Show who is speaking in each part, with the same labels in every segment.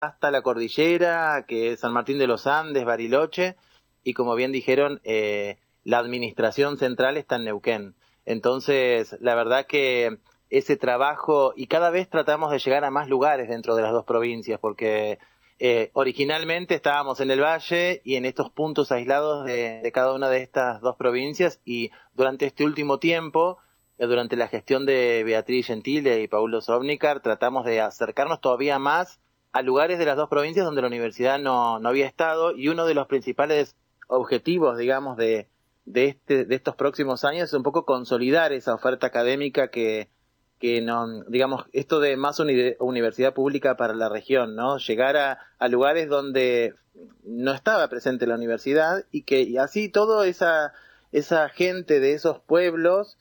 Speaker 1: hasta la cordillera, que es San Martín de los Andes, Bariloche, y como bien dijeron, la administración central está en Neuquén. Entonces, la verdad que ese trabajo, y cada vez tratamos de llegar a más lugares dentro de las dos provincias, porque originalmente estábamos en el valle y en estos puntos aislados de cada una de estas dos provincias, y durante este último tiempo, durante la gestión de Beatriz Gentile y Paulo Zóbnicar, tratamos de acercarnos todavía más a lugares de las dos provincias donde la universidad no había estado, y uno de los principales objetivos, digamos, de estos próximos años es un poco consolidar esa oferta académica que no, digamos, esto de más universidad pública para la región, ¿no? Llegar a lugares donde no estaba presente la universidad, y así toda esa gente de esos pueblos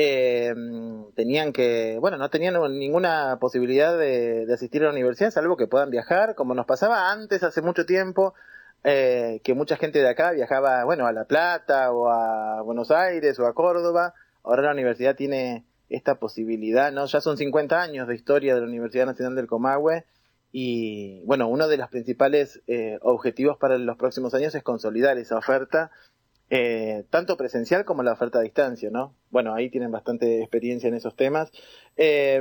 Speaker 1: tenían que, bueno, no tenían ninguna posibilidad de asistir a la universidad, salvo que puedan viajar, como nos pasaba antes, hace mucho tiempo, que mucha gente de acá viajaba, bueno, a La Plata o a Buenos Aires o a Córdoba. Ahora la universidad tiene esta posibilidad, ¿no? Ya son 50 años de historia de la Universidad Nacional del Comahue, y bueno, uno de los principales objetivos para los próximos años es consolidar esa oferta, tanto presencial como la oferta a distancia, ¿no? Bueno, ahí tienen bastante experiencia en esos temas. Eh,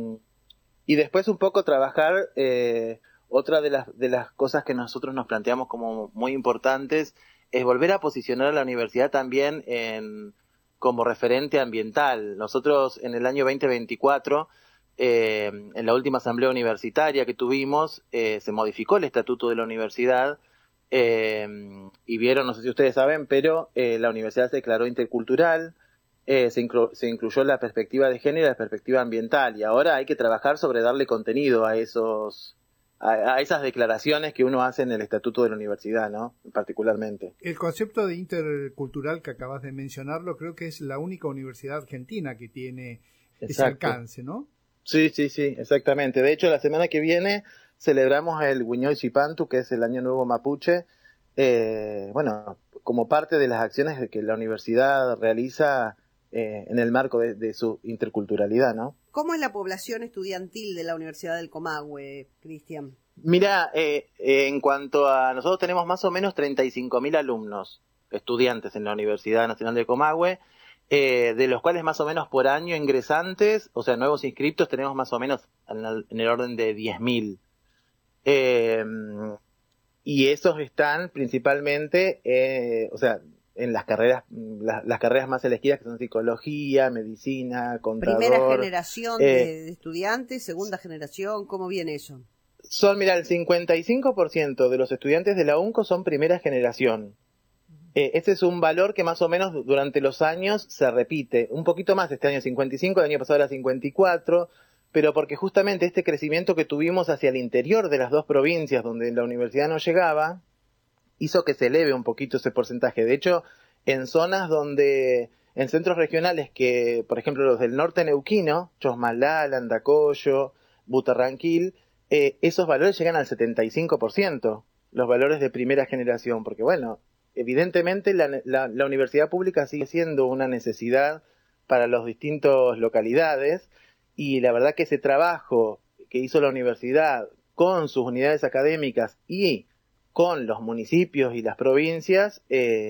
Speaker 1: y después un poco trabajar, otra de las cosas que nosotros nos planteamos como muy importantes es volver a posicionar a la universidad también como referente ambiental. Nosotros en el año 2024, en la última asamblea universitaria que tuvimos, se modificó el estatuto de la universidad, y vieron, no sé si ustedes saben, pero la universidad se declaró intercultural, se incluyó la perspectiva de género y la perspectiva ambiental, y ahora hay que trabajar sobre darle contenido a esas declaraciones que uno hace en el estatuto de la universidad, ¿no? Particularmente.
Speaker 2: El concepto de intercultural que acabas de mencionarlo, creo que es la única universidad argentina que tiene ese
Speaker 1: Exacto.
Speaker 2: alcance, ¿no?
Speaker 1: Sí, sí, sí, exactamente. De hecho, la semana que viene celebramos el Huiñoy Zipantu, que es el Año Nuevo Mapuche, bueno, como parte de las acciones que la universidad realiza en el marco de su interculturalidad, ¿no?
Speaker 3: ¿Cómo es la población estudiantil de la Universidad del Comahue, Cristian?
Speaker 1: Mira, en cuanto a nosotros tenemos más o menos 35.000 alumnos, estudiantes en la Universidad Nacional del Comahue, de los cuales más o menos por año ingresantes, o sea, nuevos inscriptos, tenemos más o menos en el orden de 10.000. Eh, y esos están principalmente, o sea, en las carreras más elegidas, que son psicología, medicina,
Speaker 3: ¿Primera
Speaker 1: contador.
Speaker 3: generación de estudiantes? ¿Segunda generación? ¿Cómo viene eso?
Speaker 1: Mira, el 55% de los estudiantes de la UNCO son primera generación. Ese es un valor que más o menos durante los años se repite. Un poquito más este año 55, el año pasado era 54, pero porque justamente este crecimiento que tuvimos hacia el interior de las dos provincias donde la universidad no llegaba, hizo que se eleve un poquito ese porcentaje. De hecho, en zonas en centros regionales que, por ejemplo, los del norte neuquino, Chosmalal, Andacollo, Butarranquil, esos valores llegan al 75%, los valores de primera generación, porque bueno, evidentemente la universidad pública sigue siendo una necesidad para las distintas localidades, y la verdad que ese trabajo que hizo la universidad con sus unidades académicas y con los municipios y las provincias,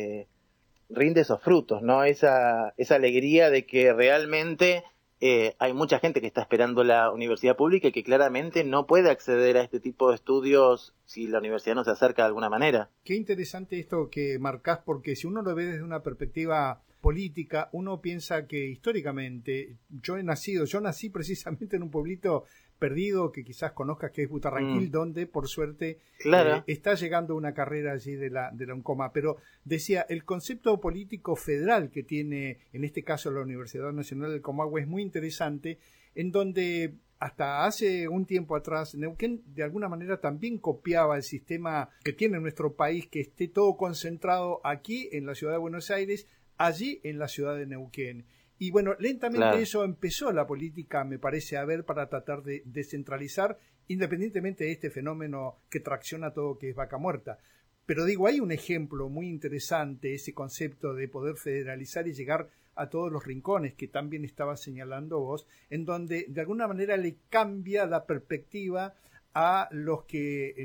Speaker 1: rinde esos frutos, ¿no? Esa alegría de que realmente hay mucha gente que está esperando la universidad pública y que claramente no puede acceder a este tipo de estudios si la universidad no se acerca de alguna manera.
Speaker 2: Qué interesante esto que marcás, porque si uno lo ve desde una perspectiva política, uno piensa que históricamente yo nací precisamente en un pueblito perdido que quizás conozcas, que es Butarranquil, donde por suerte
Speaker 1: Claro.
Speaker 2: está llegando una carrera allí de la UNCOMA, pero decía, el concepto político federal que tiene en este caso la Universidad Nacional del Comahue es muy interesante, en donde hasta hace un tiempo atrás Neuquén de alguna manera también copiaba el sistema que tiene nuestro país, que esté todo concentrado aquí en la ciudad de Buenos Aires, allí en la ciudad de Neuquén. Y bueno, lentamente eso empezó la política, me parece, a ver, para tratar de descentralizar, independientemente de este fenómeno que tracciona todo, que es Vaca Muerta. Pero digo, hay un ejemplo muy interesante, ese concepto de poder federalizar y llegar a todos los rincones que también estaba señalando vos, en donde de alguna manera le cambia la perspectiva a los que